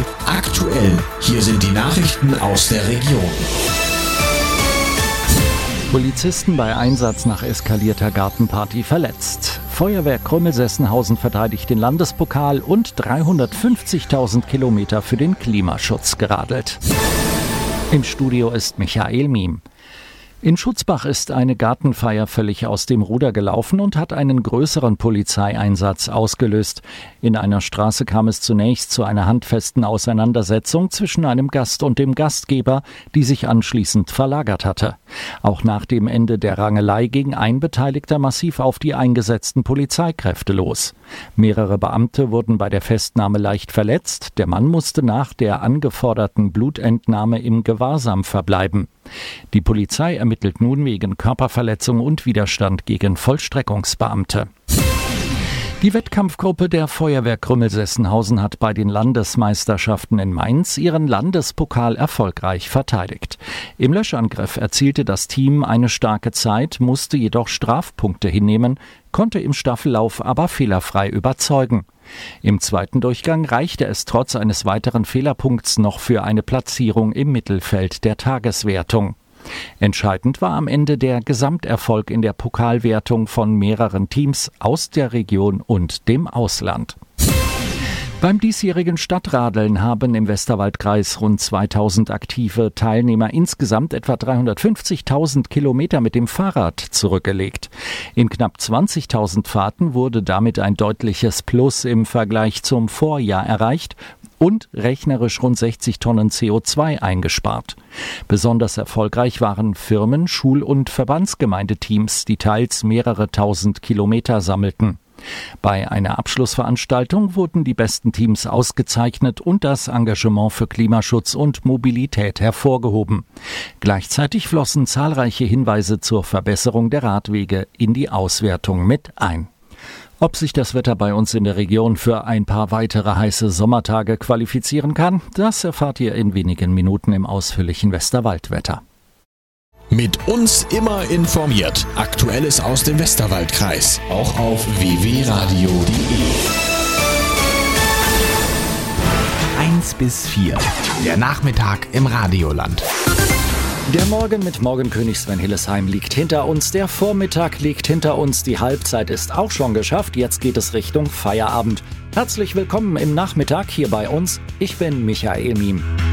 Aktuell, hier sind die Nachrichten aus der Region. Polizisten bei Einsatz nach eskalierter Gartenparty verletzt. Feuerwehr Krümmel-Sessenhausen verteidigt den Landespokal und 350.000 Kilometer für den Klimaschutz geradelt. Im Studio ist Michael Miem. In Schutzbach ist eine Gartenfeier völlig aus dem Ruder gelaufen und hat einen größeren Polizeieinsatz ausgelöst. In einer Straße kam es zunächst zu einer handfesten Auseinandersetzung zwischen einem Gast und dem Gastgeber, die sich anschließend verlagert hatte. Auch nach dem Ende der Rangelei ging ein Beteiligter massiv auf die eingesetzten Polizeikräfte los. Mehrere Beamte wurden bei der Festnahme leicht verletzt. Der Mann musste nach der angeforderten Blutentnahme im Gewahrsam verbleiben. Die Polizei ermittelt nun wegen Körperverletzung und Widerstand gegen Vollstreckungsbeamte. Die Wettkampfgruppe der Feuerwehr Krümmel-Sessenhausen hat bei den Landesmeisterschaften in Mainz ihren Landespokal erfolgreich verteidigt. Im Löschangriff erzielte das Team eine starke Zeit, musste jedoch Strafpunkte hinnehmen, konnte im Staffellauf aber fehlerfrei überzeugen. Im zweiten Durchgang reichte es trotz eines weiteren Fehlerpunkts noch für eine Platzierung im Mittelfeld der Tageswertung. Entscheidend war am Ende der Gesamterfolg in der Pokalwertung von mehreren Teams aus der Region und dem Ausland. Beim diesjährigen Stadtradeln haben im Westerwaldkreis rund 2000 aktive Teilnehmer insgesamt etwa 350.000 Kilometer mit dem Fahrrad zurückgelegt. In knapp 20.000 Fahrten wurde damit ein deutliches Plus im Vergleich zum Vorjahr erreicht und rechnerisch rund 60 Tonnen CO2 eingespart. Besonders erfolgreich waren Firmen-, Schul- und Verbandsgemeindeteams, die teils mehrere tausend Kilometer sammelten. Bei einer Abschlussveranstaltung wurden die besten Teams ausgezeichnet und das Engagement für Klimaschutz und Mobilität hervorgehoben. Gleichzeitig flossen zahlreiche Hinweise zur Verbesserung der Radwege in die Auswertung mit ein. Ob sich das Wetter bei uns in der Region für ein paar weitere heiße Sommertage qualifizieren kann, das erfahrt ihr in wenigen Minuten im ausführlichen Westerwaldwetter. Mit uns immer informiert. Aktuelles aus dem Westerwaldkreis. Auch auf www.radio.de. 1-4. Der Nachmittag im Radioland. Der Morgen mit Morgenkönig Sven Hillesheim liegt hinter uns. Der Vormittag liegt hinter uns. Die Halbzeit ist auch schon geschafft. Jetzt geht es Richtung Feierabend. Herzlich willkommen im Nachmittag hier bei uns. Ich bin Michael Miem.